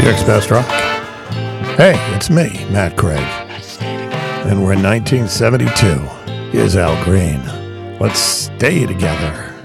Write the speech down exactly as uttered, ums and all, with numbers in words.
Dick's Best Rock. Hey, it's me, Matt Craig. And we're in nineteen seventy-two. Here's Al Green. Let's stay together.